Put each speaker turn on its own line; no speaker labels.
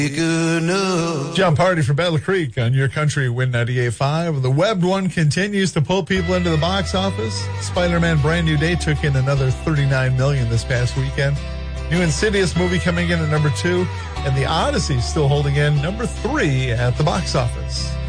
John Party from Battle Creek on your country Win 98.5. The Webbed One continues to pull people into the box office. Spider-Man Brand New Day took in another $39 million this past weekend. New Insidious movie coming in at number 2. And The Odyssey still holding in number 3 at the box office.